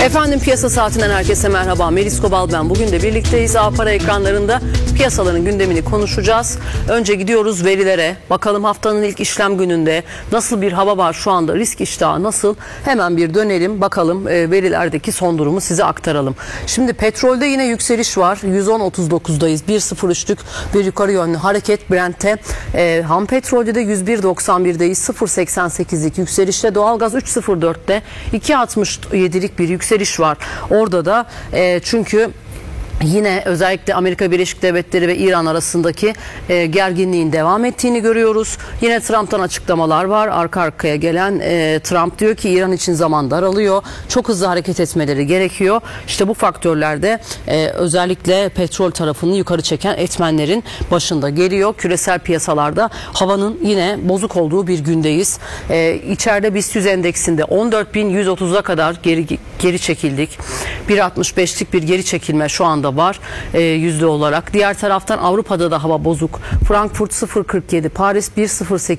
Efendim piyasa saatinden herkese merhaba. Melis Kobal ben. Bugün de birlikteyiz. A-Para ekranlarında piyasaların gündemini konuşacağız. Önce gidiyoruz verilere. Bakalım haftanın ilk işlem gününde nasıl bir hava var şu anda, risk iştahı nasıl? Hemen bir dönelim bakalım, verilerdeki son durumu size aktaralım. Şimdi petrolde yine yükseliş var. 110.39'dayız. 1.03'lük bir yukarı yönlü hareket Brent'te. Ham petrolde de 101.91'deyiz. 0.88'lik yükselişte. Doğalgaz 3.04'te 2.67'lik bir yükseliş var. Orada da çünkü yine özellikle Amerika Birleşik Devletleri ve İran arasındaki gerginliğin devam ettiğini görüyoruz. Yine Trump'tan açıklamalar var. Arka arkaya gelen Trump diyor ki İran için zaman daralıyor. Çok hızlı hareket etmeleri gerekiyor. İşte bu faktörler de özellikle petrol tarafını yukarı çeken etmenlerin başında geliyor. Küresel piyasalarda havanın yine bozuk olduğu bir gündeyiz. İçeride BIST 100 endeksinde 14.130'a kadar geri çekildik. 1.65'lik bir geri çekilme şu anda var yüzde olarak. Diğer taraftan Avrupa'da da hava bozuk. Frankfurt 0.47, Paris 1.08,